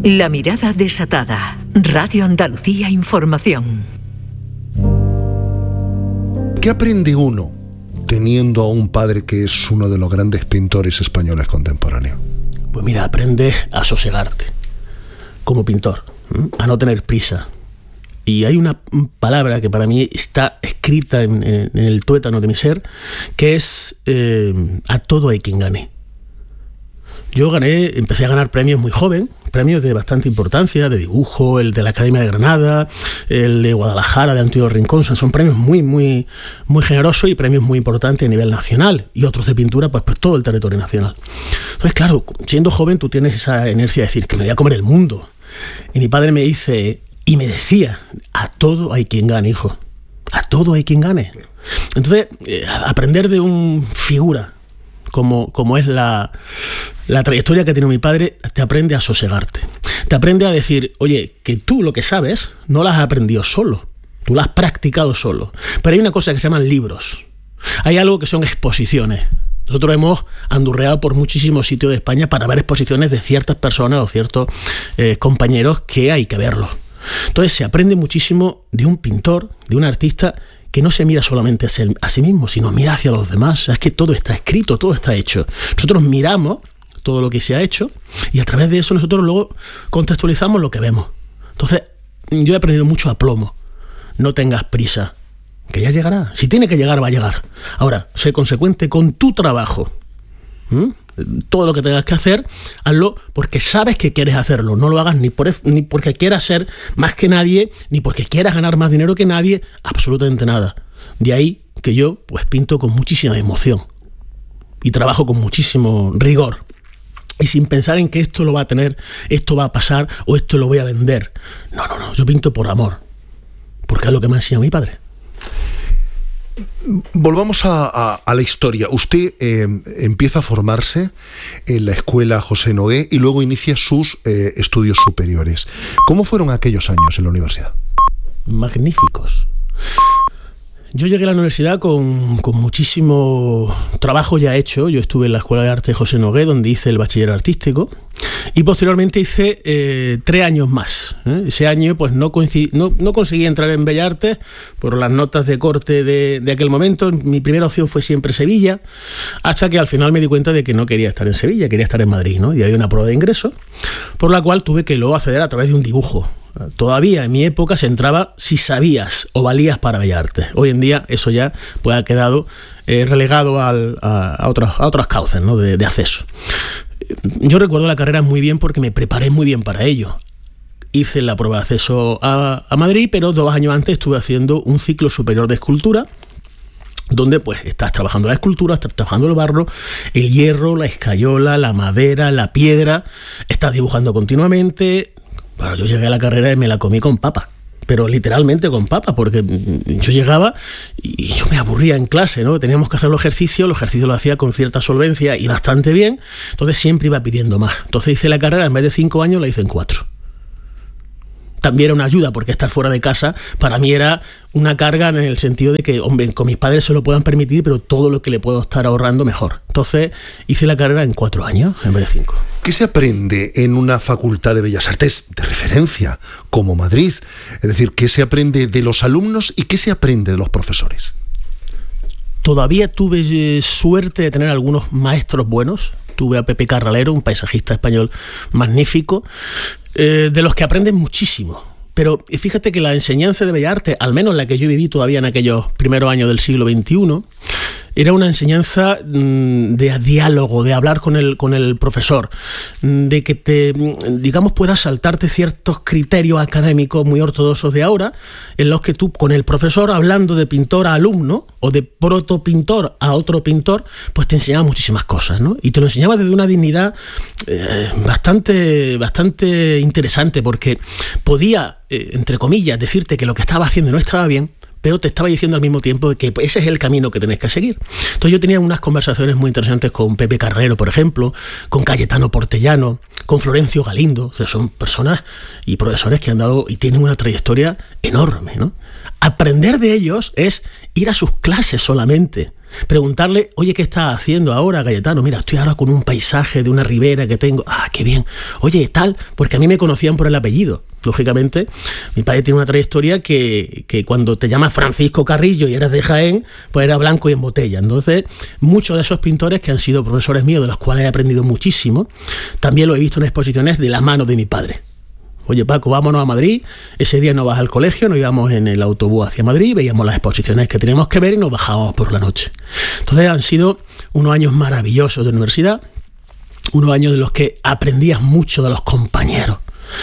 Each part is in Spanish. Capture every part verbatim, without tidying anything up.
La mirada desatada. Radio Andalucía Información. ¿Qué aprende uno teniendo a un padre que es uno de los grandes pintores españoles contemporáneos? Pues mira, aprendes a sosegarte como pintor, ¿eh? A no tener prisa. Y hay una palabra que para mí está escrita en, en, en el tuétano de mi ser, que es eh, a todo hay quien gane. Yo gané, empecé a ganar premios muy joven, premios de bastante importancia, de dibujo, el de la Academia de Granada, el de Guadalajara, de Antonio Rincón. Son premios muy, muy, muy generosos y premios muy importantes a nivel nacional, y otros de pintura, pues por todo el territorio nacional. Entonces, claro, siendo joven tú tienes esa inercia de decir que me voy a comer el mundo. Y mi padre me dice, y me decía, a todo hay quien gane, hijo. A todo hay quien gane. Entonces, eh, aprender de un figura como, como es la, la trayectoria que tiene mi padre, te aprende a sosegarte. Te aprende a decir, oye, que tú lo que sabes no lo has aprendido solo, tú lo has practicado solo. Pero hay una cosa que se llaman libros. Hay algo que son exposiciones. Nosotros hemos andurreado por muchísimos sitios de España para ver exposiciones de ciertas personas o ciertos eh, compañeros que hay que verlos. Entonces se aprende muchísimo de un pintor, de un artista que no se mira solamente a sí mismo, sino mira hacia los demás. Es que todo está escrito, todo está hecho. Nosotros miramos todo lo que se ha hecho y a través de eso nosotros luego contextualizamos lo que vemos. Entonces yo he aprendido mucho a plomo. No tengas prisa, que ya llegará. Si tiene que llegar, va a llegar. Ahora, sé consecuente con tu trabajo. ¿Mm? Todo lo que tengas que hacer, hazlo porque sabes que quieres hacerlo. No lo hagas ni, por, ni porque quieras ser más que nadie, ni porque quieras ganar más dinero que nadie, absolutamente nada. De ahí que yo pues pinto con muchísima emoción y trabajo con muchísimo rigor y sin pensar en que esto lo va a tener, esto va a pasar o esto lo voy a vender. No, no, no, yo pinto por amor, porque es lo que me ha enseñado mi padre. Volvamos a, a, a la historia. Usted eh, empieza a formarse en la escuela José Nogué y luego inicia sus eh, estudios superiores. ¿Cómo fueron aquellos años en la universidad? Magníficos. Yo llegué a la universidad con, con muchísimo trabajo ya hecho. Yo estuve en la Escuela de Arte José Nogué, donde hice el bachiller artístico, y posteriormente hice eh, tres años más. ¿eh? Ese año pues no, coincidí, no, no conseguí entrar en Bellas Artes por las notas de corte de, de aquel momento. Mi primera opción fue siempre Sevilla, hasta que al final me di cuenta de que no quería estar en Sevilla, quería estar en Madrid, ¿no? Y había una prueba de ingreso, por la cual tuve que luego acceder a través de un dibujo. Todavía en mi época se entraba si sabías o valías para Bellas Artes. Hoy en día eso ya pues ha quedado eh, relegado al, a, a, otras, a otras causas, ¿no? de, de acceso. Yo recuerdo la carrera muy bien porque me preparé muy bien para ello. Hice la prueba de acceso a, a Madrid, pero dos años antes estuve haciendo un ciclo superior de escultura, donde pues estás trabajando la escultura, estás trabajando el barro, el hierro, la escayola, la madera, la piedra, estás dibujando continuamente. Bueno, yo llegué a la carrera y me la comí con papa, pero literalmente con papa, porque yo llegaba y yo me aburría en clase, ¿no? Teníamos que hacer los ejercicios, los ejercicios los hacía con cierta solvencia y bastante bien, entonces siempre iba pidiendo más. Entonces hice la carrera, en vez de cinco años, la hice en cuatro. También era una ayuda, porque estar fuera de casa para mí era una carga en el sentido de que, hombre, con mis padres se lo puedan permitir, pero todo lo que le puedo estar ahorrando, mejor. Entonces hice la carrera en cuatro años, en vez de cinco. ¿Qué se aprende en una facultad de Bellas Artes de referencia, como Madrid? Es decir, ¿qué se aprende de los alumnos y qué se aprende de los profesores? Todavía tuve suerte de tener algunos maestros buenos. Tuve a Pepe Carralero, un paisajista español magnífico, eh, de los que aprendes muchísimo. Pero fíjate que la enseñanza de Bellas Artes, al menos la que yo viví todavía en aquellos primeros años del siglo veintiuno, era una enseñanza de diálogo, de hablar con el, con el profesor, de que te, digamos, puedas saltarte ciertos criterios académicos muy ortodoxos de ahora, en los que tú, con el profesor, hablando de pintor a alumno, o de protopintor a otro pintor, pues te enseñaba muchísimas cosas, ¿no? Y te lo enseñaba desde una dignidad eh, bastante, bastante interesante, porque podía, eh, entre comillas, decirte que lo que estaba haciendo no estaba bien, pero te estaba diciendo al mismo tiempo que ese es el camino que tenés que seguir. Entonces yo tenía unas conversaciones muy interesantes con Pepe Carrero, por ejemplo, con Cayetano Portellano, con Florencio Galindo. O sea, son personas y profesores que han dado y tienen una trayectoria enorme, ¿no? Aprender de ellos es ir a sus clases solamente. Preguntarle, oye, ¿qué estás haciendo ahora, Cayetano? Mira, estoy ahora con un paisaje de una ribera que tengo. Ah, qué bien. Oye, tal, porque a mí me conocían por el apellido. Lógicamente, mi padre tiene una trayectoria que, que cuando te llamas Francisco Carrillo y eres de Jaén, pues era blanco y en botella. Entonces, muchos de esos pintores que han sido profesores míos, de los cuales he aprendido muchísimo, también lo he visto en exposiciones de las manos de mi padre. Oye, Paco, vámonos a Madrid. Ese día no vas al colegio, nos íbamos en el autobús hacia Madrid, veíamos las exposiciones que teníamos que ver y nos bajábamos por la noche. Entonces han sido unos años maravillosos de universidad, unos años de los que aprendías mucho de los compañeros.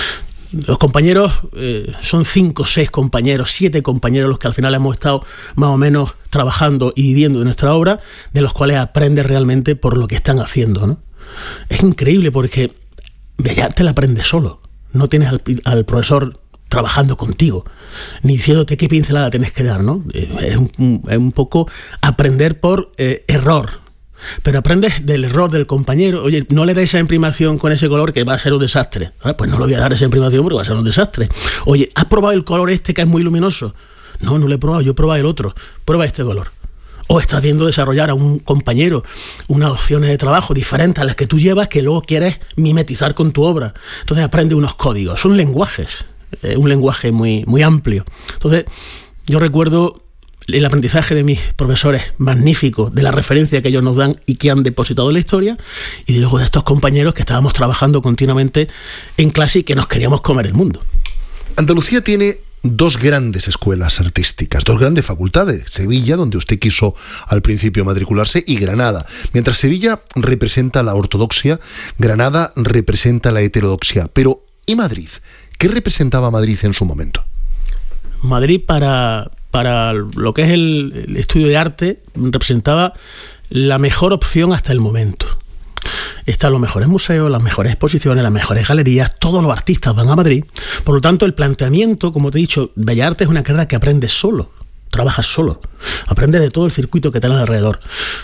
Los compañeros eh, son cinco, seis compañeros, siete compañeros los que al final hemos estado más o menos trabajando y viviendo de nuestra obra, de los cuales aprendes realmente por lo que están haciendo, ¿no? Es increíble porque Bellas Artes la aprendes solo. No tienes al, al profesor trabajando contigo, ni diciéndote qué pincelada tienes que dar, ¿no? Es un, es un poco aprender por eh, error. Pero aprendes del error del compañero. Oye, no le des esa imprimación con ese color que va a ser un desastre. Ah, pues no le voy a dar esa imprimación porque va a ser un desastre. Oye, ¿has probado el color este que es muy luminoso? No, no lo he probado, yo he probado el otro. Prueba este color. O estás viendo desarrollar a un compañero unas opciones de trabajo diferentes a las que tú llevas que luego quieres mimetizar con tu obra. Entonces aprende unos códigos. Son lenguajes. Eh, un lenguaje muy, muy amplio. Entonces, yo recuerdo el aprendizaje de mis profesores magníficos, de la referencia que ellos nos dan y que han depositado en la historia, y luego de estos compañeros que estábamos trabajando continuamente en clase y que nos queríamos comer el mundo. Andalucía tiene dos grandes escuelas artísticas, dos grandes facultades: Sevilla, donde usted quiso al principio matricularse, y Granada. Mientras Sevilla representa la ortodoxia, Granada representa la heterodoxia. Pero, ¿y Madrid? ¿Qué representaba Madrid en su momento? Madrid, para... para lo que es el, el estudio de arte, representaba la mejor opción hasta el momento. Están los mejores museos, las mejores exposiciones, las mejores galerías, todos los artistas van a Madrid. Por lo tanto, el planteamiento, como te he dicho, Bellas Artes es una carrera que aprendes solo, trabajas solo, aprendes de todo el circuito que tienes alrededor.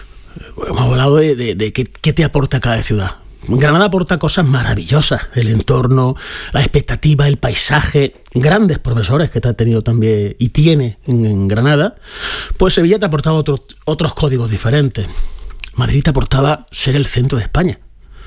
Hemos hablado de, de, de qué, qué te aporta cada ciudad. Granada aporta cosas maravillosas: el entorno, la expectativa, el paisaje, grandes profesores que te ha tenido también y tiene en, en Granada. Pues Sevilla te aportaba otros, otros códigos diferentes. Madrid te aportaba ser el centro de España.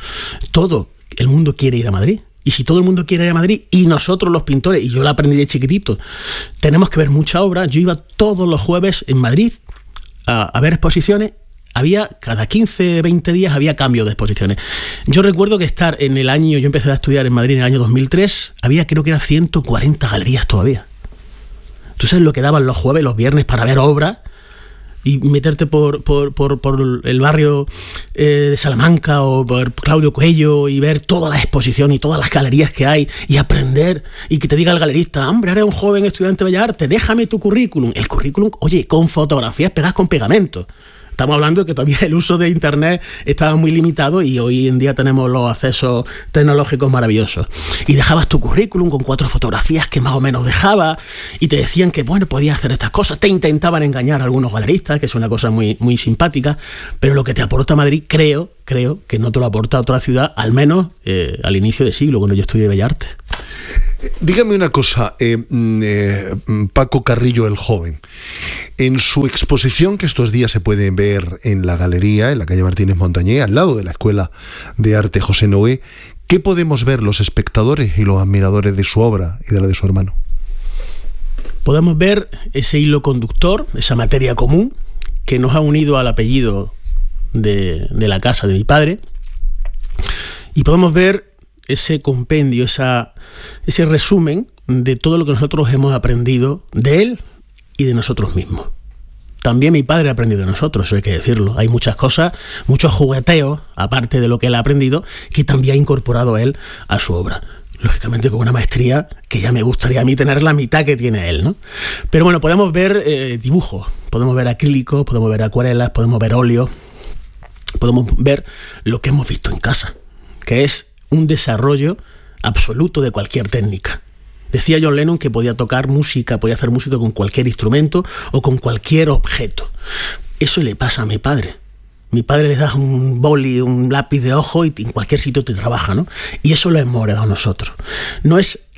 Todo el mundo quiere ir a Madrid. Y si todo el mundo quiere ir a Madrid, y nosotros los pintores, y yo lo aprendí de chiquitito, tenemos que ver mucha obra. Yo iba todos los jueves en Madrid a, a ver exposiciones. Había, cada quince, veinte días había cambio de exposiciones. Yo recuerdo que estar en el año, yo empecé a estudiar en Madrid en el año dos mil tres, había, creo que eran ciento cuarenta galerías todavía. Tú sabes lo que daban los jueves, los viernes para ver obras y meterte por, por, por, por el barrio eh, de Salamanca o por Claudio Coello y ver toda la exposición y todas las galerías que hay y aprender, y que te diga el galerista: hombre, eres un joven estudiante de Bellas Artes, déjame tu currículum. El currículum, oye, con fotografías pegadas con pegamento. Estamos hablando de que todavía el uso de Internet estaba muy limitado y hoy en día tenemos los accesos tecnológicos maravillosos. Y dejabas tu currículum con cuatro fotografías que más o menos dejabas y te decían que, bueno, podías hacer estas cosas. Te intentaban engañar a algunos galeristas, que es una cosa muy, muy simpática, pero lo que te aporta Madrid, creo, creo que no te lo aporta otra ciudad, al menos eh, al inicio de siglo, cuando yo estudié Bellas Artes. Dígame una cosa, eh, eh, Paco Carrillo el Joven. En su exposición, que estos días se puede ver en la galería, en la calle Martínez Montañé, al lado de la Escuela de Arte José Noé, ¿qué podemos ver los espectadores y los admiradores de su obra y de la de su hermano? Podemos ver ese hilo conductor, esa materia común que nos ha unido al apellido de, de la casa de mi padre, y podemos ver ese compendio, esa, ese resumen de todo lo que nosotros hemos aprendido de él y de nosotros mismos. También mi padre ha aprendido de nosotros, eso hay que decirlo. Hay muchas cosas, muchos jugueteos, aparte de lo que él ha aprendido, que también ha incorporado él a su obra. Lógicamente con una maestría que ya me gustaría a mí tener la mitad que tiene él, ¿no? Pero bueno, podemos ver eh, dibujos, podemos ver acrílicos, podemos ver acuarelas, podemos ver óleos, podemos ver lo que hemos visto en casa, que es un desarrollo absoluto de cualquier técnica. Decía John Lennon que podía tocar música, podía hacer música con cualquier instrumento o con cualquier objeto. Eso le pasa a mi padre. Mi padre le da un boli, un lápiz de ojo y en cualquier sitio te trabaja, ¿no? Y eso lo hemos heredado nosotros. No es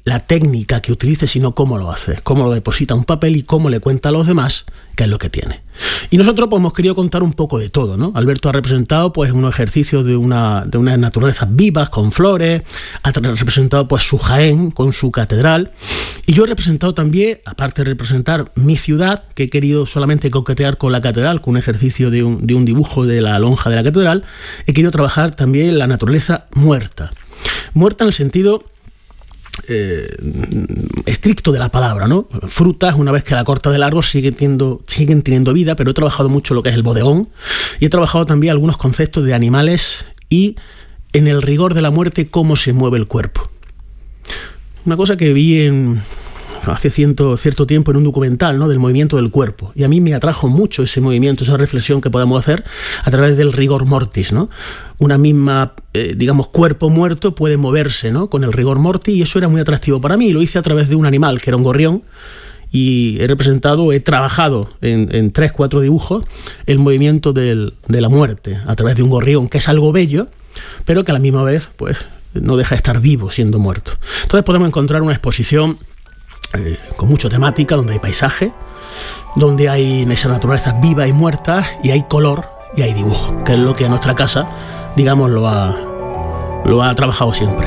la técnica que utilice, sino cómo lo hace, cómo lo deposita en un papel y cómo le cuenta a los demás qué es lo que tiene. Y nosotros pues hemos querido contar un poco de todo, ¿no? Alberto ha representado pues unos ejercicios de una de unas naturalezas vivas con flores, ha representado pues su Jaén con su catedral, y yo he representado también, aparte de representar mi ciudad, que he querido solamente coquetear con la catedral, con un ejercicio de un, de un dibujo de la lonja de la catedral, he querido trabajar también la naturaleza muerta. Muerta en el sentido Eh, estricto de la palabra, ¿no? Frutas, una vez que la corta del árbol, siguen teniendo, siguen teniendo vida, pero he trabajado mucho lo que es el bodegón y he trabajado también algunos conceptos de animales y en el rigor de la muerte, cómo se mueve el cuerpo. Una cosa que vi en, hace ciento, cierto tiempo en un documental, ¿no? Del movimiento del cuerpo, y a mí me atrajo mucho ese movimiento, esa reflexión que podemos hacer a través del rigor mortis, ¿no? Una misma, eh, digamos, cuerpo muerto puede moverse, ¿no? Con el rigor mortis, y eso era muy atractivo para mí, y lo hice a través de un animal que era un gorrión, y he representado, he trabajado en, en tres, cuatro dibujos el movimiento del, de la muerte a través de un gorrión, que es algo bello, pero que a la misma vez pues no deja de estar vivo siendo muerto. Entonces podemos encontrar una exposición eh, con mucha temática, donde hay paisaje, donde hay esas naturalezas vivas y muertas, y hay color y hay dibujo, que es lo que a nuestra casa, digamos, lo ha, lo ha trabajado siempre.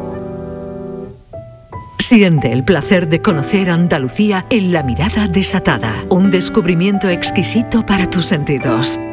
Siente el placer de conocer Andalucía en La Mirada Desatada, un descubrimiento exquisito para tus sentidos.